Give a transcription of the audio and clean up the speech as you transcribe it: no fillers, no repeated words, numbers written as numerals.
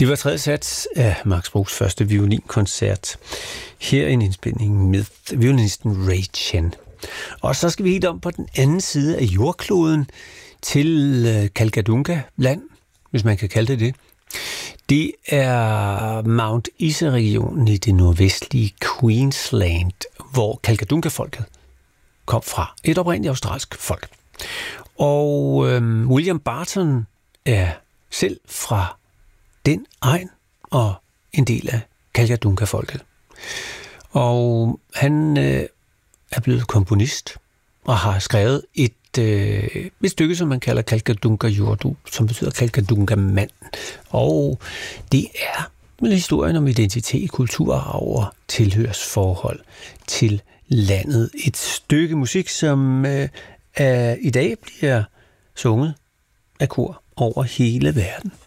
Det var tredje sats af Max Bruchs første violinkoncert. Her en indspilning med violinisten Ray Chen. Og så skal vi helt om på den anden side af jordkloden til Kalgadunga-land, hvis man kan kalde det. Det er Mount Isa-regionen i det nordvestlige Queensland, hvor Kalgadunga-folket kom fra. Et oprindeligt australsk folk. Og William Barton er selv fra den egn og en del af Kalgadunga-folket. Og han er blevet komponist og har skrevet et stykke, som man kalder Kalgadunga Jordu, som betyder Kalgadunga mand. Og det er historien om identitet, kulturarv og tilhørsforhold til landet. Et stykke musik, som i dag bliver sunget af kor over hele verden.